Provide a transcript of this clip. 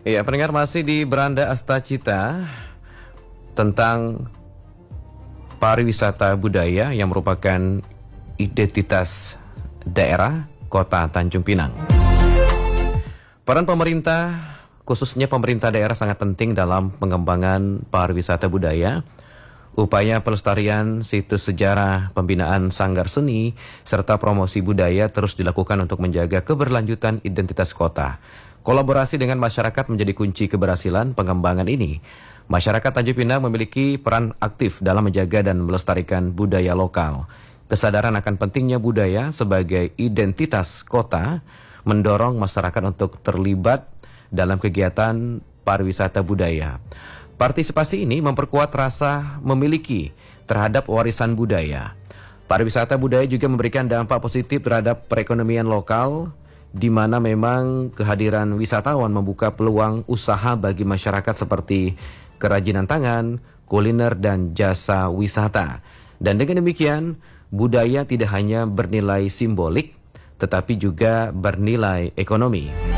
Ya, pendengar masih di Beranda Astacita tentang pariwisata budaya yang merupakan identitas daerah Kota Tanjung Pinang. Peran pemerintah, khususnya pemerintah daerah sangat penting dalam pengembangan pariwisata budaya. Upaya pelestarian situs sejarah, pembinaan sanggar seni, serta promosi budaya terus dilakukan untuk menjaga keberlanjutan identitas kota. Kolaborasi dengan masyarakat menjadi kunci keberhasilan pengembangan ini. Masyarakat Tanjung Pinang memiliki peran aktif dalam menjaga dan melestarikan budaya lokal. Kesadaran akan pentingnya budaya sebagai identitas kota mendorong masyarakat untuk terlibat dalam kegiatan pariwisata budaya. Partisipasi ini memperkuat rasa memiliki terhadap warisan budaya. Pariwisata budaya juga memberikan dampak positif terhadap perekonomian lokal, di mana memang kehadiran wisatawan membuka peluang usaha bagi masyarakat seperti kerajinan tangan, kuliner, dan jasa wisata. Dan dengan demikian, budaya tidak hanya bernilai simbolik, tetapi juga bernilai ekonomi.